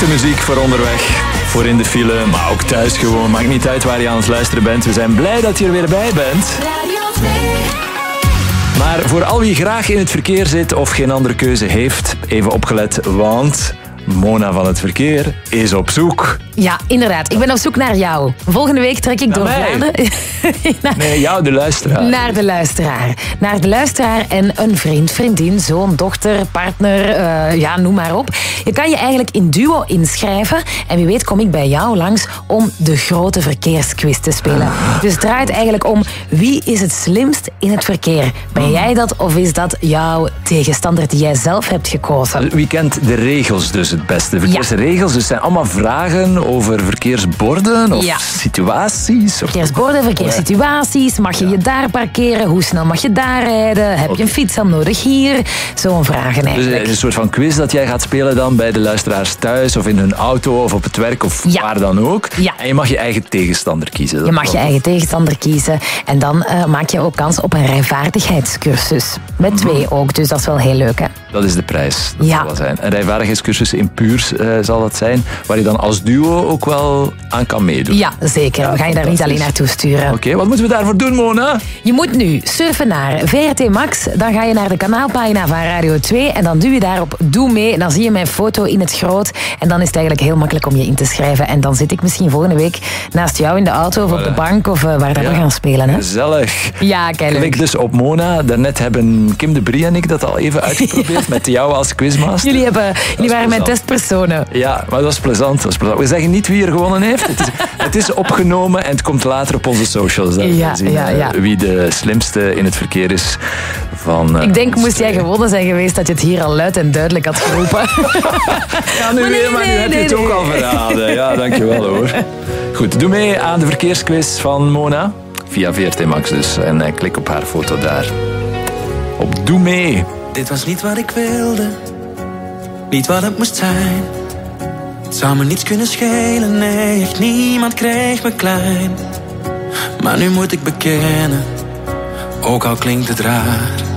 De muziek voor onderweg, voor in de file, maar ook thuis gewoon. Maakt niet uit waar je aan het luisteren bent. We zijn blij dat je er weer bij bent. Maar voor al wie graag in het verkeer zit of geen andere keuze heeft, even opgelet, want Mona van het verkeer is op zoek. Ja, inderdaad. Ik ben op zoek naar jou. Volgende week trek ik door Vlaanderen. Nee, jou, de luisteraar. Naar de luisteraar. Naar de luisteraar en een vriend, vriendin, zoon, dochter, partner, noem maar op. Je kan je eigenlijk in duo inschrijven. En wie weet kom ik bij jou langs om de grote verkeersquiz te spelen. Dus het draait eigenlijk om wie is het slimst in het verkeer. Ben jij dat of is dat jouw tegenstander die jij zelf hebt gekozen? Wie kent de regels dus het beste? De verkeersregels, dus zijn allemaal vragen over verkeersborden of situaties? Verkeersborden, verkeerssituaties. Mag je je daar parkeren? Hoe snel mag je daar rijden? Heb je een fietshelm nodig hier? Zo'n vragen eigenlijk. Dus het is een soort van quiz dat jij gaat spelen dan bij de luisteraars thuis of in hun auto of op het werk of waar dan ook. Ja. En je mag je eigen tegenstander kiezen. Je mag je eigen tegenstander kiezen. En dan maak je ook kans op een rijvaardigheidscursus. Met 2 ook, dus dat is wel heel leuk, hè? Dat is de prijs. Dat zal wel zijn. Een rijvaardigheidscursus in Puurs zal dat zijn, waar je dan als duo ook wel aan kan meedoen. Ja, zeker. We gaan je daar niet alleen naartoe sturen. Oké, wat moeten we daarvoor doen, Mona? Je moet nu surfen naar VRT Max. Dan ga je naar de kanaalpagina van Radio 2 en dan duw je daarop Doe mee. Dan zie je mijn foto in het groot. En dan is het eigenlijk heel makkelijk om je in te schrijven. En dan zit ik misschien volgende week naast jou in de auto of op de bank of waar dat we gaan spelen. Hè? Gezellig. Ja, kijk. Klik dus op Mona. Daarnet hebben Kim de Brie en ik dat al even uitgeprobeerd met jou als quizmaster. Jullie waren mijn testpersonen. Ja, maar dat was plezant. We zeggen niet wie er gewonnen heeft. Het is opgenomen en het komt later op onze socials. Wie de slimste in het verkeer is van... Ik denk, moest jij gewonnen zijn geweest, dat je het hier al luid en duidelijk had geroepen. Ja, nu heb je het ook al verraden. Ja, dankjewel hoor. Goed, doe mee aan de verkeersquiz van Mona. Via VRT Max dus. En klik op haar foto daar. Op Doe mee. Dit was niet wat ik wilde. Niet wat het moest zijn. Het zou me niets kunnen schelen, nee, echt niemand kreeg me klein. Maar nu moet ik bekennen, ook al klinkt het raar,